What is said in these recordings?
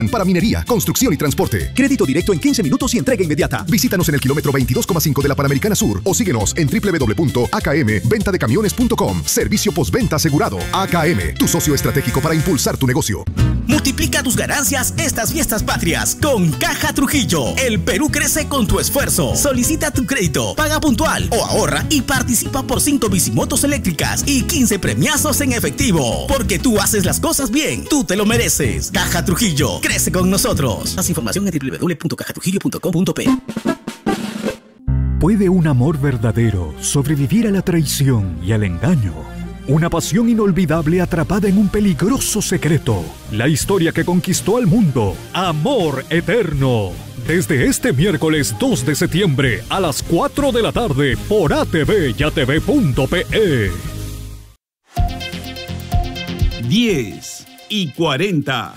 Para minería, construcción y transporte. Crédito directo en 15 minutos y entrega inmediata. Visítanos en el kilómetro 22,5 de la Panamericana Sur o síguenos en www.akmventadecamiones.com. Servicio postventa asegurado. AKM, tu socio estratégico para impulsar tu negocio. Multiplica tus ganancias estas fiestas patrias con Caja Trujillo. El Perú crece con tu esfuerzo. Solicita tu crédito, paga puntual o ahorra y participa por 5 bicimotos eléctricas y 15 premiazos en efectivo. Porque tú haces las cosas bien, tú te lo mereces. Caja Trujillo, crece con nosotros. Más información en www.cajatrujillo.com.pe. ¿Puede un amor verdadero sobrevivir a la traición y al engaño? Una pasión inolvidable atrapada en un peligroso secreto. La historia que conquistó al mundo. Amor eterno. Desde este miércoles 2 de septiembre a las 4 de la tarde por ATV y ATV.pe. 10:40.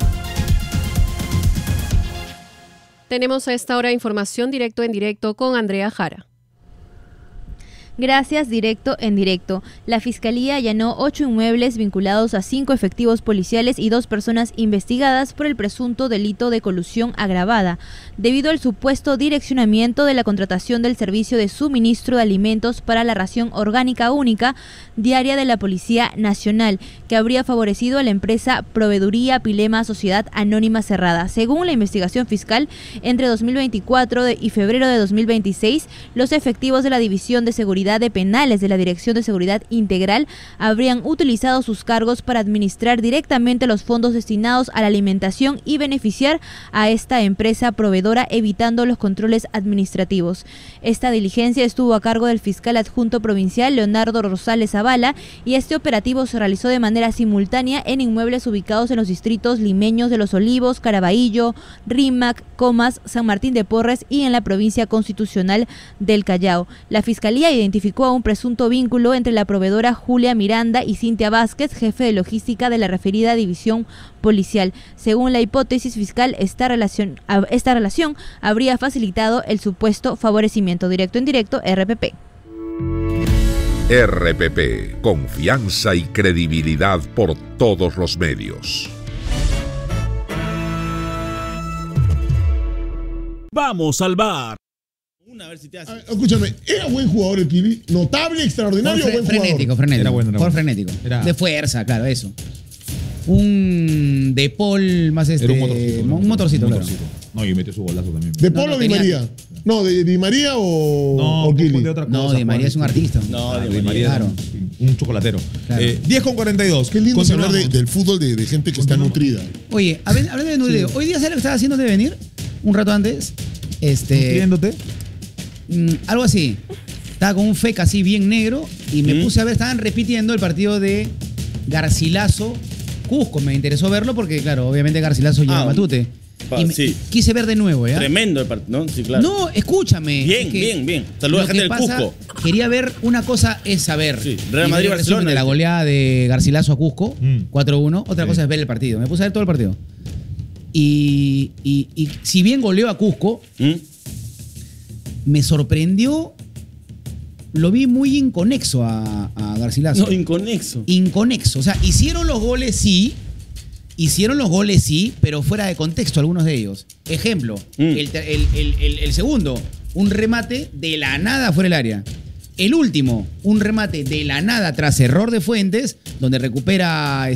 Tenemos a esta hora información directo en directo con Andrea Jara. Gracias, directo en directo. La Fiscalía allanó 8 inmuebles vinculados a 5 efectivos policiales y 2 personas investigadas por el presunto delito de colusión agravada, debido al supuesto direccionamiento de la contratación del servicio de suministro de alimentos para la ración orgánica única diaria de la Policía Nacional, que habría favorecido a la empresa Proveeduría Pilema Sociedad Anónima Cerrada. Según la investigación fiscal, entre 2024 y febrero de 2026, los efectivos de la División de Seguridad de Penales de la Dirección de Seguridad Integral habrían utilizado sus cargos para administrar directamente los fondos destinados a la alimentación y beneficiar a esta empresa proveedora, evitando los controles administrativos. Esta diligencia estuvo a cargo del fiscal adjunto provincial Leonardo Rosales Zavala, y este operativo se realizó de manera simultánea en inmuebles ubicados en los distritos limeños de Los Olivos, Caraballo, Rímac, Comas, San Martín de Porres y en la provincia constitucional del Callao. La Fiscalía identificó a un presunto vínculo entre la proveedora Julia Miranda y Cintia Vázquez, jefe de logística de la referida división policial. Según la hipótesis fiscal, esta relación habría facilitado el supuesto favorecimiento. Directo en directo, RPP. RPP, confianza y credibilidad por todos los medios. Vamos al bar. A ver si te hace. Escúchame, ¿era buen jugador el Kili? ¿Notable, extraordinario o buen frenético, jugador? Frenético, Era bueno. Frenético. De fuerza, claro, eso. Un De Paul más Era un motorcito. claro. No, y metió su golazo también. ¿De Paul o Di María? No, ¿de Di María o Kili? De otra cosa, No, Di María es un artista. No, Di María claro. Un chocolatero. Claro. 10:42. Qué lindo hablar del fútbol de gente que está nutrida. Oye, hablando de nutrido, hoy día, ¿sabes lo que estaba haciendo de venir? Un rato antes. ¿Nutriéndote? Algo así. Estaba con un feca así bien negro y me puse a ver, estaban repitiendo el partido de Garcilaso Cusco. Me interesó verlo porque, claro, obviamente Garcilaso lleva a Matute. Y quise ver de nuevo, ¿ya? Tremendo el partido, ¿no? Sí, claro. No, escúchame. Bien. Saludos a la gente del Cusco. Quería ver, una cosa es saber. Sí, Real Madrid, Barcelona. De la goleada de Garcilaso a Cusco, 4-1. Otra cosa es ver el partido. Me puse a ver todo el partido. Y si bien goleó a Cusco, me sorprendió. Lo vi muy inconexo a Garcilaso. No, inconexo. Inconexo. O sea, hicieron los goles, sí, pero fuera de contexto algunos de ellos. Ejemplo, el segundo, un remate de la nada fuera del área. El último, un remate de la nada tras error de Fuentes, donde recupera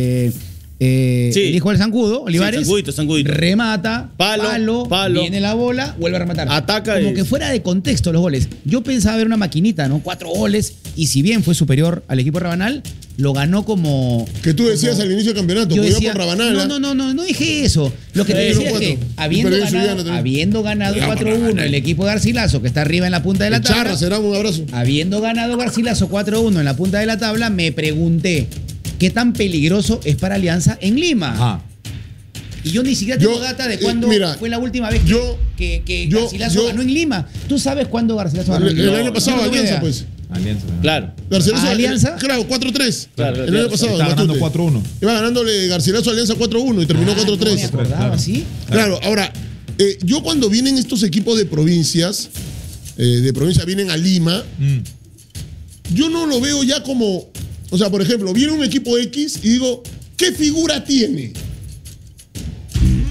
el hijo del Zancudo, Olivares. Sí, Zancudito. Remata, palo, viene la bola, vuelve a rematar. Ataca. Como que fuera de contexto los goles. Yo pensaba ver una maquinita, ¿no? 4 goles, y si bien fue superior al equipo de Rabanal, lo ganó como... Que tú decías al inicio del campeonato, yo decía, con Rabanal. No dije eso. Lo que te decía es que habiendo ganado 4-1 el equipo de Garcilaso, que está arriba en la punta de la tabla... Charro, será un abrazo. Habiendo ganado Garcilaso 4-1 en la punta de la tabla, me pregunté, ¿qué tan peligroso es para Alianza en Lima? Ajá. Y yo ni siquiera tengo data de cuándo fue la última vez que Garcilaso ganó en Lima. ¿Tú sabes cuándo Garcilaso ganó en Lima? El año pasado, Alianza, pues. Alianza. Claro. Garcilaso, Alianza. Claro, 4-3. Claro, el año pasado. Estaba ganando 4-1. Iba ganándole Garcilaso a Alianza 4-1 y terminó 4-3. No me acordaba, ¿sí? Claro, ahora, yo cuando vienen estos equipos de provincias, vienen a Lima, yo no lo veo ya como... O sea, por ejemplo, viene un equipo X y digo, ¿qué figura tiene?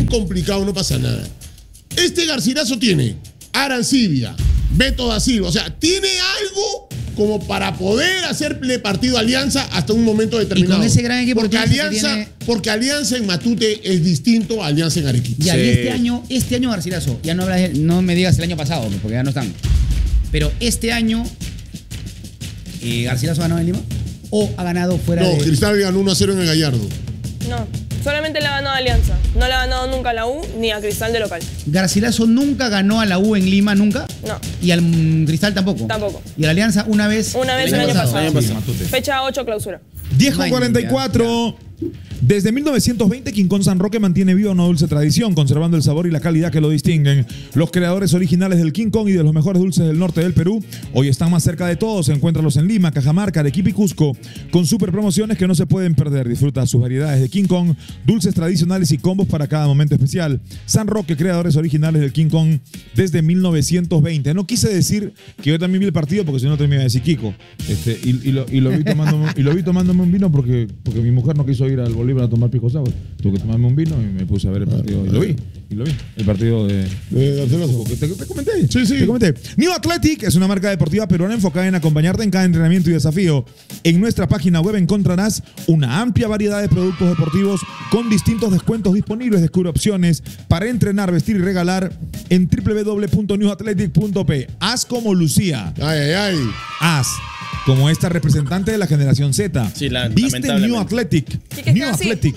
complicado, no pasa nada. Este Garcilaso tiene Arancibia, Beto da Silva, o sea, tiene algo como para poder hacerle partido a Alianza hasta un momento determinado. Y con ese gran equipo porque tiene... porque Alianza en Matute es distinto a Alianza en Arequipa. Ya, y este año Garcilaso, ya no me digas el año pasado, porque ya no están. Pero este año, ¿Garcilaso ha ganado en Lima? ¿O ha ganado fuera de...? No, Cristal ganó 1-0 en el Gallardo. No, solamente le ha ganado a Alianza. No le ha ganado nunca a la U ni a Cristal de local. ¿Garcilaso nunca ganó a la U en Lima, nunca? No. ¿Y al Cristal tampoco? Tampoco. ¿Y a la Alianza una vez? Una vez el año pasado. Sí, Fecha 8 clausura. 10:44. Desde 1920, Quincón San Roque mantiene viva una dulce tradición, conservando el sabor y la calidad que lo distinguen. Los creadores originales del Quincón y de los mejores dulces del norte del Perú hoy están más cerca de todos. Encuéntralos en Lima, Cajamarca, Arequipa y Cusco, con super promociones que no se pueden perder. Disfruta sus variedades de Quincón, dulces tradicionales y combos para cada momento especial. San Roque, creadores originales del Quincón desde 1920. No quise decir que yo también vi el partido, porque si no termina de decir Kiko. Y lo vi tomándome un vino porque mi mujer no quiso ir al Bolívar a tomar pisco sour. Tuve que tomarme un vino y me puse a ver el partido. Y lo vi. El partido de Garcilaso. Te comenté. Sí. Te comenté. New Athletic es una marca deportiva peruana enfocada en acompañarte en cada entrenamiento y desafío. En nuestra página web encontrarás una amplia variedad de productos deportivos con distintos descuentos disponibles. Descubre opciones para entrenar, vestir y regalar en www.newathletic.p. Haz como Lucía. Ay. Haz como esta representante de la generación Z. Sí, viste New Athletic. New Athletic.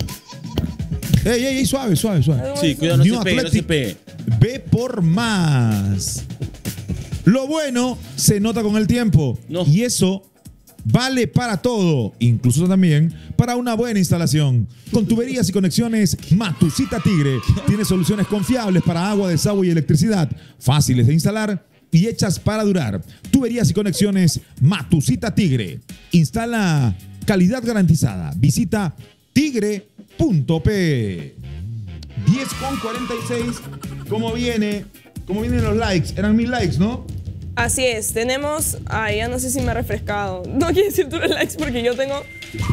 Ey, suave. Sí, cuidado, no New se pegue, no se Athletic. pegue. Ve por más. Lo bueno se nota con el tiempo. No. Y eso vale para todo, incluso también para una buena instalación. Con tuberías y conexiones Matusita Tigre tiene soluciones confiables para agua, desagüe y electricidad, fáciles de instalar y hechas para durar. Tuberías y conexiones Matusita Tigre. Instala calidad garantizada. Visita tigre.p. 10:46. ¿Cómo vienen los likes? Eran 1000 likes, ¿no? Así es, tenemos... ya no sé si me ha refrescado. No quiere decir tú los likes porque yo tengo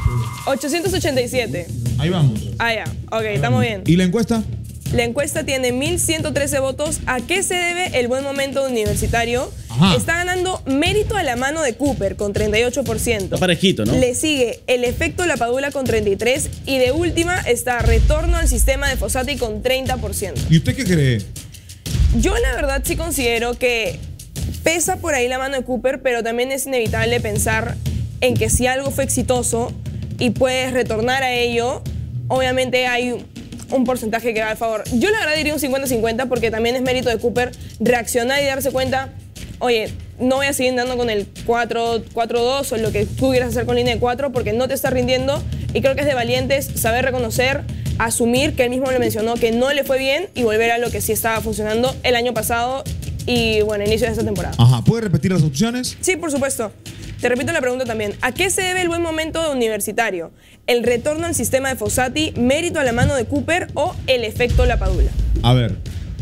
887. Ahí vamos. Ya. Ok, estamos bien. ¿Y la encuesta? La encuesta tiene 1113 votos. ¿A qué se debe el buen momento de Universitario? Ajá. Está ganando mérito a la mano de Cooper con 38%. Está parejito, ¿no? Le sigue el efecto La Padula con 33%. Y de última está retorno al sistema de Fossati con 30%. ¿Y usted qué cree? Yo la verdad sí considero que pesa por ahí la mano de Cooper, pero también es inevitable pensar en que si algo fue exitoso y puedes retornar a ello, obviamente hay un porcentaje que va al favor. Yo la verdad diría un 50-50 porque también es mérito de Cooper reaccionar y darse cuenta, oye, no voy a seguir andando con el 4-4-2 o lo que tú quieras hacer con línea de 4 porque no te está rindiendo, y creo que es de valientes saber reconocer, asumir, que él mismo le mencionó que no le fue bien y volver a lo que sí estaba funcionando el año pasado y bueno, inicio de esta temporada. Ajá, ¿puede repetir las opciones? Sí, por supuesto. Te repito la pregunta también. ¿A qué se debe el buen momento de Universitario? ¿El retorno al sistema de Fossati, mérito a la mano de Cooper o el efecto La Padula? A ver.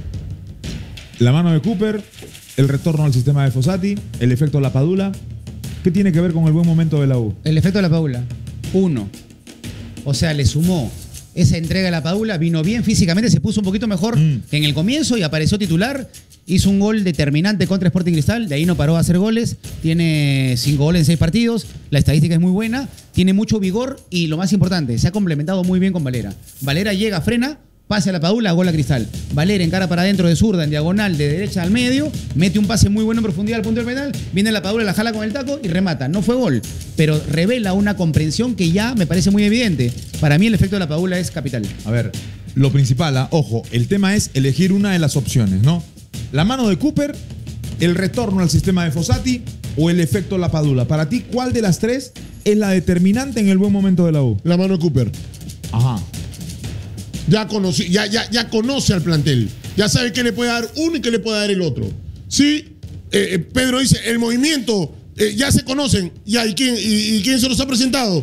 La mano de Cooper, el retorno al sistema de Fossati, el efecto La Padula. ¿Qué tiene que ver con el buen momento de la U? El efecto de La Padula. 1. O sea, le sumó esa entrega de La Padula, vino bien físicamente, se puso un poquito mejor que en el comienzo y apareció titular. Hizo un gol determinante contra Sporting Cristal, de ahí no paró a hacer goles. Tiene 5 goles en 6 partidos, la estadística es muy buena, tiene mucho vigor y lo más importante, se ha complementado muy bien con Valera. Valera llega, frena, pase a La Padula, gol a Cristal. Valera encara para adentro de zurda, en diagonal, de derecha al medio, mete un pase muy bueno en profundidad al punto del penal, viene La Padula, la jala con el taco y remata. No fue gol, pero revela una comprensión que ya me parece muy evidente. Para mí el efecto de La Padula es capital. A ver, lo principal, ojo, el tema es elegir una de las opciones, ¿no? La mano de Cooper, el retorno al sistema de Fossati o el efecto La Padula. Para ti, ¿cuál de las tres es la determinante en el buen momento de la U? La mano de Cooper. Ajá. Ya conoce al plantel. Ya sabe qué le puede dar uno y qué le puede dar el otro. Sí, Pedro dice, el movimiento, ya se conocen. Ya, ¿y quién se los ha presentado?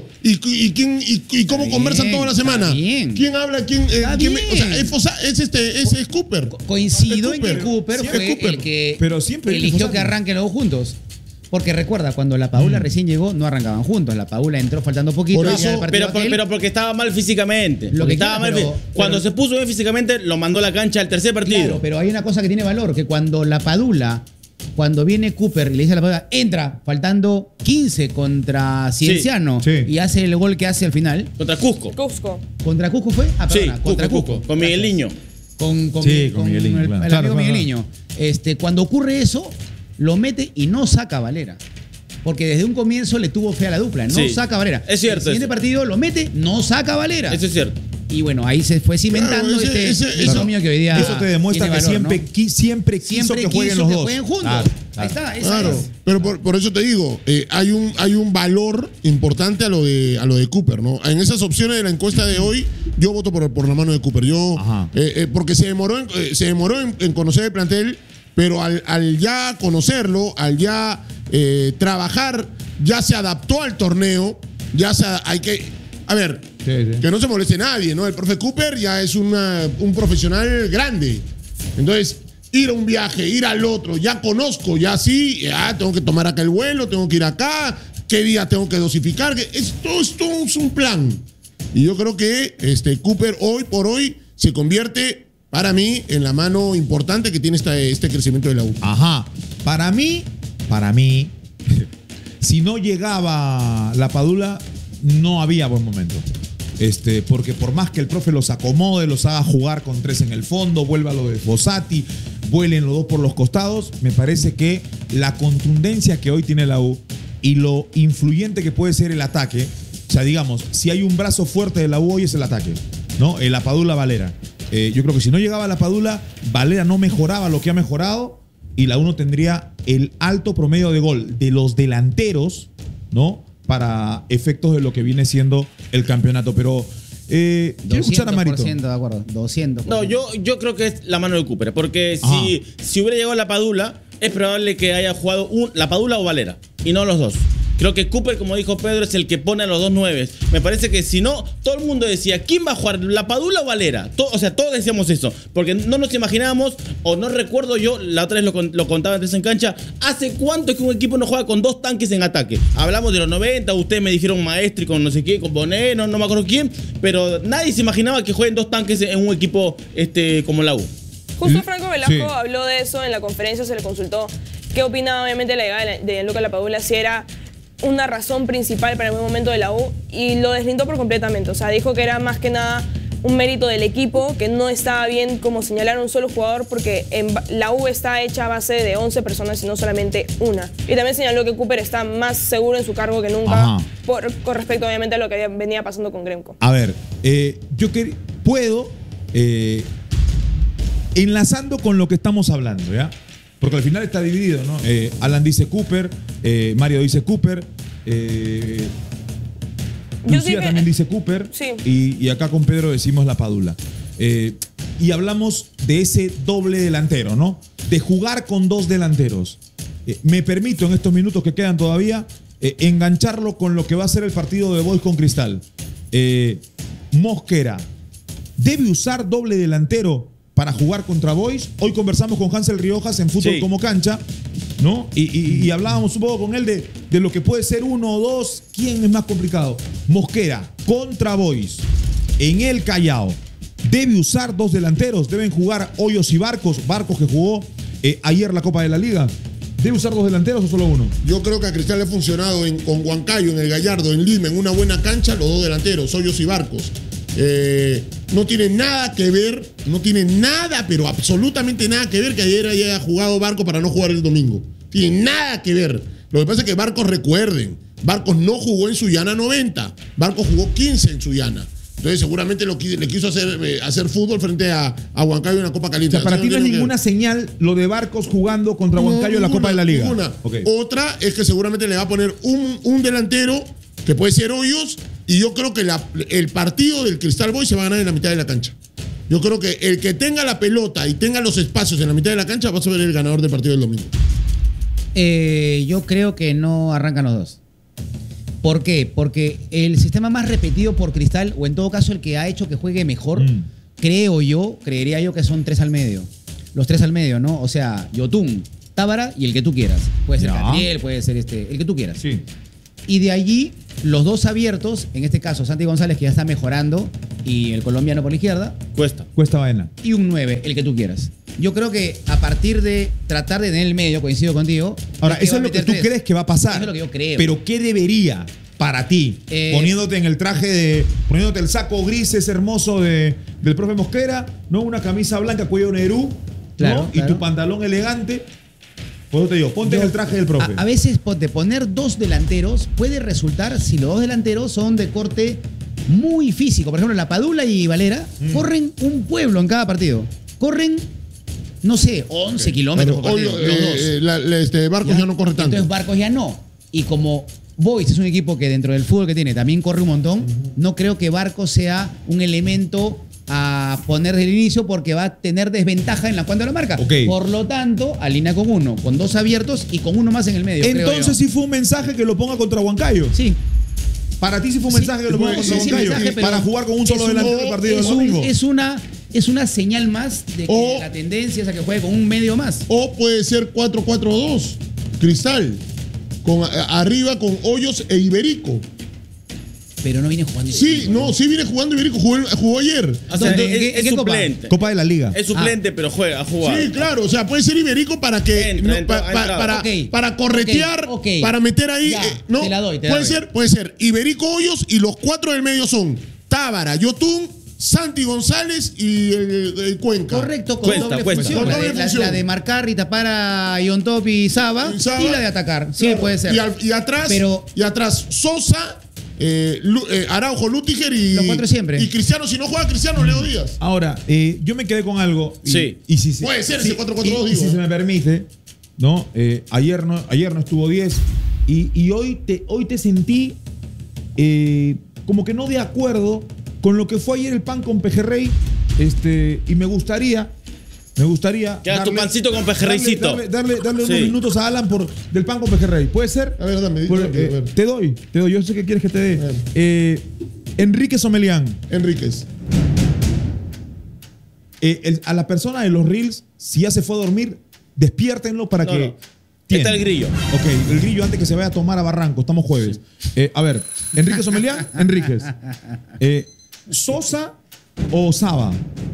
¿Y cómo conversan toda la semana? ¿Quién habla? ¿Quién? O sea, es Cooper. Coincido en que Cooper fue el que pero siempre eligió que arranquen los dos juntos. Porque recuerda, cuando la Padula recién llegó, no arrancaban juntos. La Padula entró faltando poquito. Por ya eso, el partido pero porque estaba mal físicamente. Lo que Estaba quiera, mal pero- cuando pero- se puso bien físicamente, lo mandó a la cancha al tercer partido. Claro, pero hay una cosa que tiene valor, que cuando la Padula, cuando viene Cooper y le dice a la Padula, entra, faltando 15 contra Cienciano, y hace el gol que hace al final. Contra Cusco. ¿Contra Cusco fue? Ah, Sí, perdona, contra Cusco. Con Migueliño. Con Migueliño, el, claro. el Claro, amigo claro. Migueliño. Cuando ocurre eso, lo mete y no saca a Valera. Porque desde un comienzo le tuvo fe a la dupla, no Sí. saca a Valera. Es cierto El siguiente eso. partido lo mete, no saca a Valera. Eso es cierto. Y bueno, ahí se fue cimentando Claro, ese- binomio que hoy día Eso te demuestra tiene que valor, siempre, ¿no? siempre quiso que jueguen los dos. jueguen juntos. Claro, Ahí está, esa Claro, es. pero por eso te digo, hay un valor importante a lo de Cooper, ¿no? En esas opciones de la encuesta de hoy, yo voto por la mano de Cooper. Porque se demoró en conocer el plantel, pero al ya conocerlo, al ya trabajar, ya se adaptó al torneo, hay que... A ver, que no se moleste nadie, ¿no? El profe Cooper ya es un profesional grande. Entonces, ir a un viaje, ir al otro, ya conozco, ya sí, ya tengo que tomar acá el vuelo, tengo que ir acá, qué día tengo que dosificar. Esto es un plan. Y yo creo que Cooper hoy por hoy se convierte, para mí, en la mano importante que tiene este crecimiento de la U. Ajá. Para mí, si no llegaba la Padula, no había buen momento. Porque por más que el profe los acomode, los haga jugar con 3 en el fondo, vuelva lo de Fossati, vuelen los 2 por los costados, me parece que la contundencia que hoy tiene la U y lo influyente que puede ser el ataque, o sea, digamos, si hay un brazo fuerte de la U hoy es el ataque, ¿no? La Padula Valera. Yo creo que si no llegaba la Padula, Valera no mejoraba lo que ha mejorado y la U no tendría el alto promedio de gol de los delanteros, ¿no? Para efectos de lo que viene siendo el campeonato. Pero quiero escuchar a Marito. 200%, de acuerdo, 200%. No, yo creo que es la mano de Cooper, porque si hubiera llegado la Padula, es probable que haya jugado la Padula o Valera, y no los dos. Creo que Cooper, como dijo Pedro, es el que pone a los dos 9. Me parece que si no, todo el mundo decía, ¿quién va a jugar? ¿La Padula o Valera? O sea, todos decíamos eso, porque no nos imaginábamos, o no recuerdo yo, la otra vez lo contaba antes en cancha, ¿hace cuánto es que un equipo no juega con 2 tanques en ataque? Hablamos de los 90, ustedes me dijeron Maestri con no sé quién, con Bonet, no me acuerdo quién, pero nadie se imaginaba que jueguen 2 tanques en un equipo como la U. Justo Franco Velasco Sí. habló de eso en la conferencia, se le consultó qué opinaba obviamente de la llegada de Luca Lapadula, si era una razón principal para el buen momento de la U, y lo deslindó por completamente. O sea, dijo que era más que nada un mérito del equipo, que no estaba bien como señalar a un solo jugador, porque la U está hecha a base de 11 personas y no solamente una. Y también señaló que Cooper está más seguro en su cargo que nunca, con respecto obviamente a lo que venía pasando con Gremco. A ver, yo puedo, enlazando con lo que estamos hablando, ¿ya? Porque al final está dividido, ¿no? Alan dice Cooper, Mario dice Cooper, Lucía también dice Cooper, Sí. y acá con Pedro decimos la Padula. Y hablamos de ese doble delantero, ¿no? De jugar con 2 delanteros. Me permito en estos minutos que quedan todavía engancharlo con lo que va a ser el partido de Boys con Cristal. Mosquera, ¿debe usar doble delantero para jugar contra Boys? Hoy conversamos con Hansel Riojas en Fútbol como Cancha, ¿no? Y hablábamos un poco con él de lo que puede ser 1 o 2, quién es más complicado. Mosquera contra Boys en el Callao. ¿Debe usar 2 delanteros? ¿Deben jugar Hoyos y Barcos que jugó ayer la Copa de la Liga? ¿Debe usar 2 delanteros o solo 1? Yo creo que a Cristal le ha funcionado con Huancayo, en el Gallardo, en Lima, en una buena cancha, los 2 delanteros, Hoyos y Barcos. No tiene nada que ver, no tiene nada, pero absolutamente nada que ver que ayer haya jugado Barco para no jugar el domingo. Tiene nada que ver. Lo que pasa es que Barcos, recuerden, Barcos no jugó en Sullana 90, Barcos jugó 15 en Sullana. Entonces seguramente le quiso hacer fútbol frente a Huancayo en la Copa Caliente. O sea, para ti no es ninguna señal lo de Barcos jugando contra Huancayo en la Copa de la Liga. Ninguna. Okay. Otra es que seguramente le va a poner un delantero que puede ser Hoyos, y yo creo que el partido del Cristal Boys se va a ganar en la mitad de la cancha. Yo creo que el que tenga la pelota y tenga los espacios en la mitad de la cancha va a ser el ganador del partido del domingo. Yo creo que no arrancan los 2. ¿Por qué? Porque el sistema más repetido por Cristal, o en todo caso el que ha hecho que juegue mejor, creería yo que son 3 al medio. Los 3 al medio, ¿no? O sea, Yotun, Tábara y el que tú quieras. Puede ser Ya. Gabriel, puede ser el que tú quieras. Sí. Y de allí, los dos abiertos, en este caso Santi González, que ya está mejorando, y el colombiano por la izquierda, Cuesta vaina. y un 9, el que tú quieras. Yo creo que a partir de tratar de tener el medio, coincido contigo. Ahora, que eso va es a lo que meter tú tres. crees que va a pasar. Eso es lo que yo creo. Pero ¿qué debería para ti? Poniéndote en el traje poniéndote el saco gris ese hermoso del profe Mosquera, ¿no? Una camisa blanca, cuello Nerú, Claro, ¿no? claro. Y tu pantalón elegante. Por eso te digo, ponte en el traje del profe. A veces de poner dos delanteros puede resultar, si los dos delanteros son de corte muy físico. Por ejemplo, la Padula y Valera corren un pueblo en cada partido. Corren, no sé, 11 kilómetros por partido. Los dos. Barcos ya no corre tanto. Entonces Barcos ya no. Y como Boys es un equipo que dentro del fútbol que tiene también corre un montón, no creo que Barcos sea un elemento a poner desde el inicio porque va a tener desventaja en la cuenta de la marca. Ok. Por lo tanto, alinea con uno, con dos abiertos y con uno más en el medio. creo Entonces yo. sí fue un mensaje que lo ponga contra Huancayo. Sí. Para ti sí fue un mensaje que lo ponga contra Huancayo. Para jugar con un solo delantero el partido del domingo. Es una señal más de que la tendencia es a que juegue con un medio más. O puede ser 4-4-2. Cristal. Arriba con Hoyos e Iberico. Pero no viene jugando. Sí, no, sí viene jugando Iberico. Jugó ayer. O sea, es suplente. Copa de la Liga. Es suplente, pero juega, ha jugado. Sí, claro, o sea, puede ser Iberico para que para corretear, para meter ahí, Ya, no, te la doy. puede ser Iberico Hoyos y los cuatro del medio son Tábara, Yotún, Santi González y el Cuenca. Correcto, con doble función. Con doble función. La de marcar y tapar a Iontop y Saba y la de atacar. Sí, Claro. puede ser. Y atrás Sosa, Araujo, Lutiger y Los cuatro siempre. Y Cristiano, si no juega Cristiano, Leo Díaz. Ahora, yo me quedé con algo. Sí. Y si Puede ser ese 4-4-2, y digo. si se me permite, ¿no? Ayer no estuvo 10 y hoy te sentí como que no de acuerdo con lo que fue ayer el pan con pejerrey. Y me gustaría Que hagas tu pancito con pejerreycito. darle unos Sí. minutos a Alan del pan con pejerrey. ¿Puede ser? A ver, dame. Te doy. Yo sé que quieres que te dé. Enríquez Omelián. Enríquez. A la persona de los Reels, si ya se fue a dormir, despiértenlo para que. No. Está el grillo. Ok, el grillo antes que se vaya a tomar a Barranco. Estamos jueves. A ver, Enríquez Omelián, Enríquez. ¿Sosa o Saba?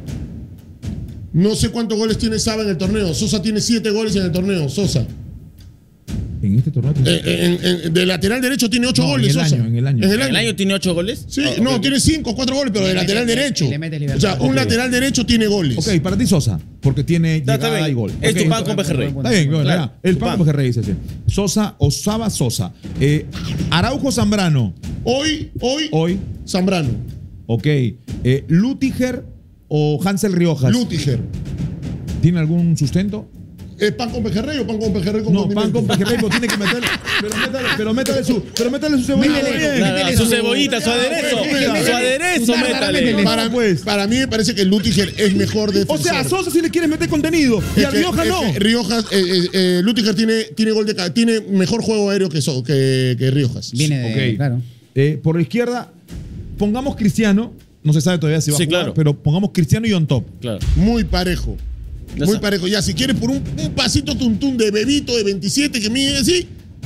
No sé cuántos goles tiene Saba en el torneo. Sosa tiene 7 goles en el torneo. Sosa. En este torneo de lateral derecho tiene 8 goles. Sosa. En el año. ¿En ¿El año tiene 8 goles? Sí, no, tiene 5, 4 goles, pero de lateral derecho. O sea, un lateral derecho tiene goles. Ok, para ti Sosa, porque tiene Está llegada bien. y gol. Es Ok. tu pan con pejerrey. Está bien, bueno, Claro, ya. El tu pan pan. con pejerrey dice así. Sosa o Saba, Sosa. Araujo Zambrano. Hoy, Zambrano. Ok. Lutiger o Hansel Riojas. Lutiger. ¿Tiene algún sustento? ¿Es pan con pejerrey o pan con pejerrey con No, pan condimento? con pejerrey, pero tiene que meterle. Pero métale su cebolla. Claro, su cebollita, su aderezo. Su aderezo, métale. Para mí me parece que Lutiger es mejor defensor. O sea, a Sosa sí le quieres meter contenido y a Riojas no. Riojas, Lutiger tiene gol tiene mejor juego aéreo que Riojas. Viene de. Ok. Claro. Por la izquierda, pongamos Cristiano. No se sabe todavía si va a jugar, claro. pero pongamos Cristiano y on top. Claro. Muy parejo. Ya Muy está. parejo. Ya, si quieres por un pasito tuntún de bebito de 27 que mide así.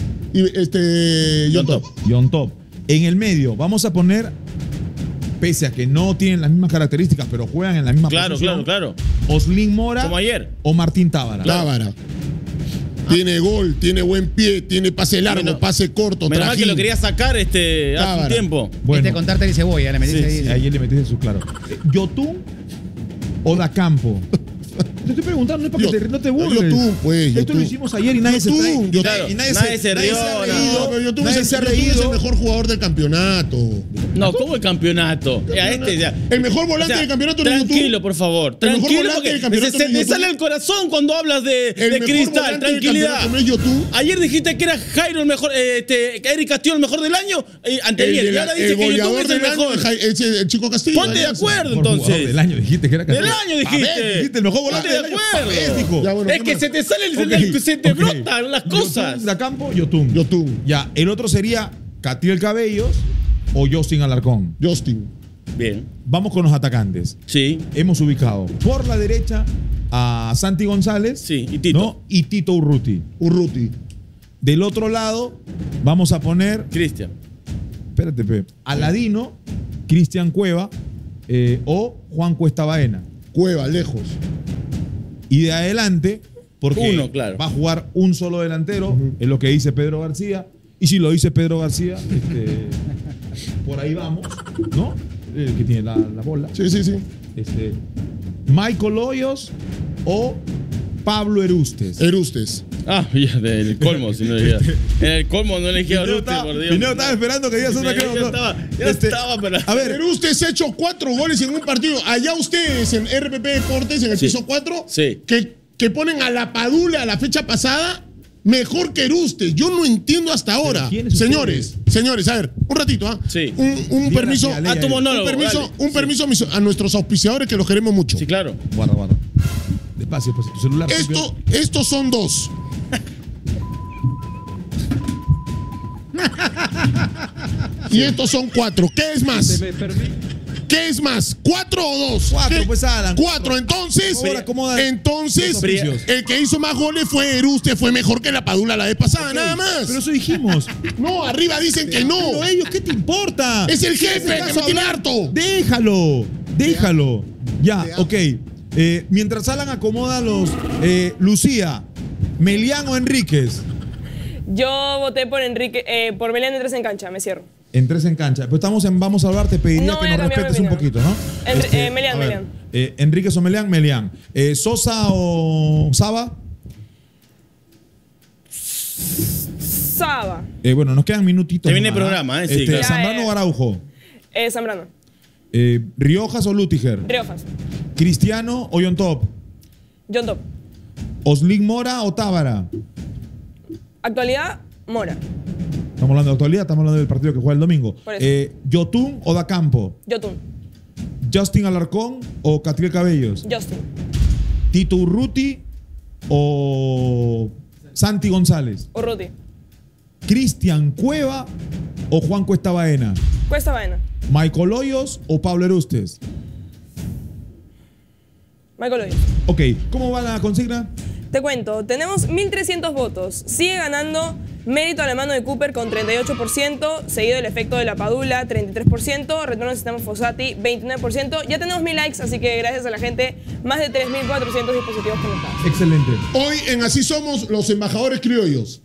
Y John Top. Y on top. En el medio, vamos a poner, pese a que no tienen las mismas características, pero juegan en la misma posición. Claro. Oslin Mora Como ayer. o Martín Tábara. Tábara. Tiene gol, tiene buen pie, tiene pase largo, pase corto, Menos mal que trajín. lo quería sacar hace un Tábara. tiempo. Bueno, Con tártara y cebolla, le metiste ahí. ayer le metiste su claro. ¿Yotún o Dacampo? Te estoy preguntando, no es para que no te burles. Yotún, pues. Esto Yotún. lo hicimos ayer y nadie se Yotún, trae. Claro, Y nadie se rió, ha no. reído. Pero Yotún Nadie es se ha Yotún es el reído. mejor jugador del campeonato. No, ¿cómo el campeonato? El mejor volante del campeonato no es YouTube. Tranquilo, por favor. El mejor Tranquilo, volante porque del campeonato se no es te YouTube. sale el corazón cuando hablas de mejor Cristal. volante del Tranquilidad. campeonato no es YouTube. Ayer dijiste que era Jairo el mejor, que Eric Castillo el mejor del año, anteayer. Y ahora dices que YouTube es el mejor. El Chico Castillo. Ponte de acuerdo, Mejor jugador entonces. del año dijiste que era Del Castillo. año dijiste. Dijiste el mejor volante Ponte de del año. acuerdo. Pavés, Ya, bueno, Es que se te sale se te brotan las cosas. Dacampo, Yotún. Yotún. Ya, el otro sería Catiel Cabellos o Justin Alarcón. Justin. Bien. Vamos con los atacantes. Sí. Hemos ubicado por la derecha a Santi González. Sí, y Tito. ¿no? Y Tito Urruti. Del otro lado, vamos a poner. Cristian. Espérate, Pepe. Aladino, Cristian Cueva o Juan Cuesta Baena. Cueva, lejos. Y de adelante, porque Uno, claro. va a jugar un solo delantero, es lo que dice Pedro García. Y si lo dice Pedro García, por ahí vamos, ¿no? El que tiene la bola. Sí. Michael Hoyos o Pablo Erustes. Ah, ya, del colmo, si no decía. En el colmo no elegí a Erustes, por Dios. Pineo estaba esperando que digas otra cosa. Ya estaba, pero. A ver, Erustes ha hecho 4 goles en un partido. Allá ustedes en RPP Deportes, en el piso 4, que ponen a la Padula a la fecha pasada mejor que Erustes. Yo no entiendo hasta ahora. Señores, a ver, un ratito, ¿ah? Sí. Un permiso. A tu monólogo. Un permiso a nuestros auspiciadores que los queremos mucho. Sí, claro. Guarda. Despacio, pues tu celular. Estos son 2. Y estos son 4. ¿Qué es más? ¿Qué es más? ¿4 o 2? 4, pues Alan. 4, entonces el que hizo más goles fue Erustes, fue mejor que la Padula la vez pasada, nada más. Pero eso dijimos. No, arriba dicen que no. Pero ellos, ¿qué te importa? Es el jefe que me tiene harto. Déjalo. Ya, ok. Mientras Alan acomoda los Lucía, Melián o Enríquez. Yo voté por por Melián de 3 en cancha, me cierro. En 3 en cancha. Pero estamos en Vamos a Hablar, te pediría que nos respetes un poquito, ¿no? Melián. Enríquez o Melián. ¿Sosa o Saba? Saba. Bueno, nos quedan minutitos. Te viene el programa, sí. Claro. ¿Zambrano o Araujo? Zambrano. ¿Riojas o Lutiger? Riojas. ¿Cristiano o John Top? John Top. ¿Oslin Mora o Tábara? Actualidad, Mora. Estamos hablando de actualidad, estamos hablando del partido que juega el domingo. ¿Yotun o Dacampo? Yotun. ¿Justin Alarcón o Catriel Cabellos? Justin. ¿Tito Urruti o Santi González? Urruti. ¿Cristian Cueva o Juan Cuesta Baena? Cuesta Baena. ¿Michael Hoyos o Pablo Erustes? Michael Hoyos. Ok, ¿cómo va la consigna? Te cuento, tenemos 1.300 votos. Sigue ganando Mérito a la mano de Cooper con 38%, seguido del efecto de la Padula, 33%, retorno del sistema Fossati, 29%. Ya tenemos 1.000 likes, así que gracias a la gente, más de 3.400 dispositivos conectados. Excelente. Hoy en Así Somos los embajadores criollos.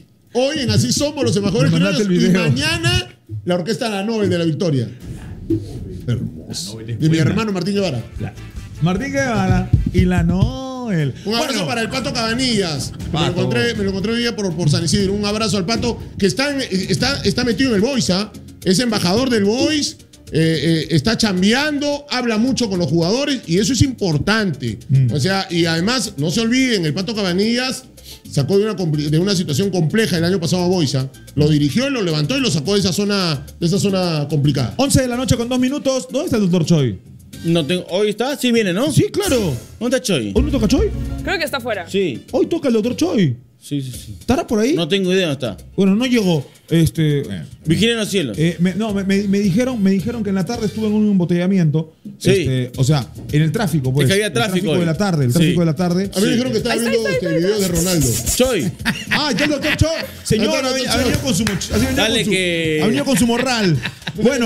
Y mañana la orquesta La Nobel de la Victoria. Hermoso. De mi hermano Martín Guevara. Martín Guevara y La Nobel. Un abrazo para el Pato Cabanillas. Me lo encontré hoy día por San Isidro. Un abrazo al Pato que está metido en el Boys, ¿ah? Es embajador del Boys. Está chambeando, habla mucho con los jugadores y eso es importante. O sea, y además, no se olviden, el Pato Cabanillas sacó de una situación compleja el año pasado a Boisa, lo dirigió, lo levantó y lo sacó de esa zona complicada. 11 de la noche con 2 minutos. ¿Dónde está el doctor Choi? No tengo, ¿hoy está? Sí viene, ¿no? Sí, claro. ¿Dónde está Choi? ¿Hoy no toca Choi? Creo que está afuera. Sí. Hoy toca el doctor Choi. Sí. ¿Estará por ahí? No tengo idea dónde está. Bueno, no llegó. Vigilen los cielos. Me dijeron que en la tarde estuve en un embotellamiento. Sí. O sea, en el tráfico, pues. Es que había tráfico de la tarde. El tráfico de la tarde. A mí me dijeron que estaba viendo videos de Ronaldo. Choi. Ya el doctor Choi. Señor, ha venido con su ha venido con su morral. Bueno,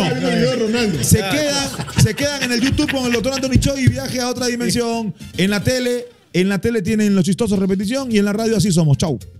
se quedan en el YouTube con el doctor Anthony Choi y viaje a otra dimensión. En la tele tienen Los Chistosos Repetición y en la radio Así Somos. Chau.